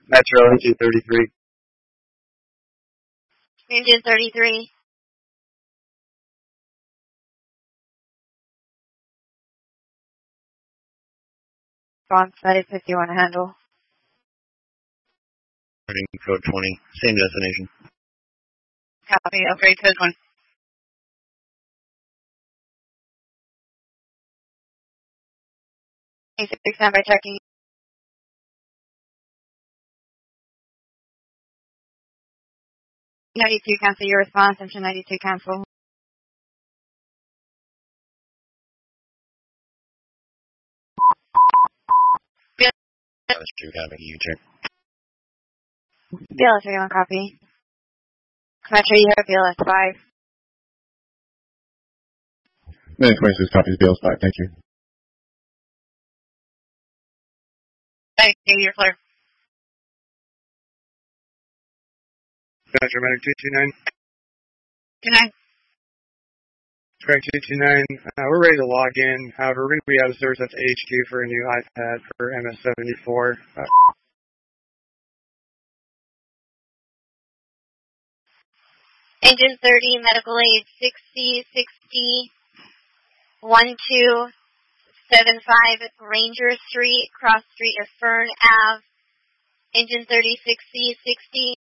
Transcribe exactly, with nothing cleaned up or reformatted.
Metro Engine thirty-three. Engine thirty-three. Response ninety-six, you want to handle? Reading code twenty, same destination. Copy, upgrade code one. eighty-six, stand by checking. ninety-two, cancel your response. Engine ninety-two, cancel. That's true, copy, you check. B L S thirty-one, copy. Metro, you have B L S five. nine twenty-six copies, B L S five, thank you. Thank you, you're clear. Metro Medic two two nine. two nine. Correct, two two nine. Uh, we're ready to log in. However, we're going to be out of service at the H Q for a new iPad for M S seventy-four. Uh, Engine thirty, medical aid sixty, sixty, one two seven five, Ranger Street, cross street of Fern Ave. Engine thirty, sixty, sixty.